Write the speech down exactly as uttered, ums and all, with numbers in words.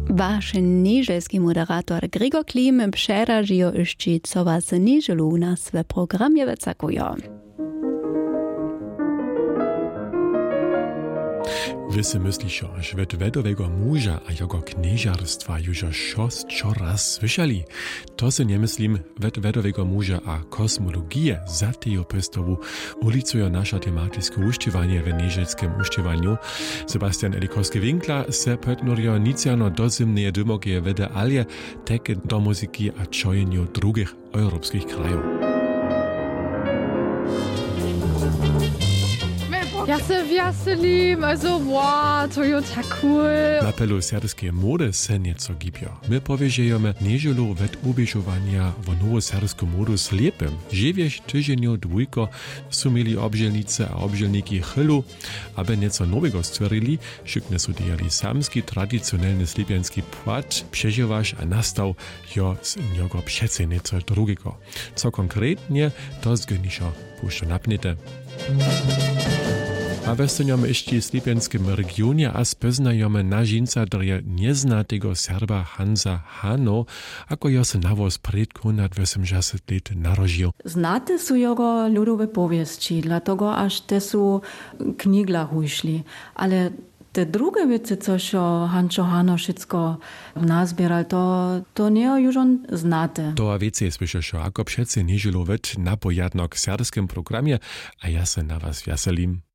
Wasz niželski moderator Gregor Klim przeražijo jeszcze, co was niželu u nas w programie wycakują. Wy si myslišo, že ved vedovego muža a jego kniežarstwa już šos čoraz słyszeli. To si nemyslím ved vedovego muža a kosmologie za tejo pestovu ulicujo naša tematyczne uštěvanie w niželskim uštěvaniu. Sebastian Elikowski-Winkler se petnorio niciano dozimneje dymogie vede alje teke do muzyki a čojenju drugich europskich krajów. Ja se wjaselim, also wow, to je tak cool. Na pelu serbskiej mody se nieco gibio. My powiedziejemy niedzielu wet ubieżowania w nowo serbską modu slepym. Żywieś tydzieniu dwójko su mieli obżelnice a obżelniki chylu, aby nieco nowego stworili, szykne su dejali samski, tradycjonalny slepianski płat, przeżywasz a nastał jo z niego przece nieco drugiego. Co konkretnie, to zgniszo puszczo napnite. A westojemy jeszcze w slepianskim regionie a speznajemy na żinca drje nieznatego Serba Hansa Hano, ako jo se nawóz predkonat osiemdziesiąt lat narodził. Znate su jego ludowe powieści, dlatego aż te su knigla hušli. Ale te drugie wiece, co się Hancho Hano wszystko nazbieral, to, to nie już on znate. To a wiece jest wyszło, ako przece niedzielu wet na pojadno k serbskim programie, a ja se na was wjaselim.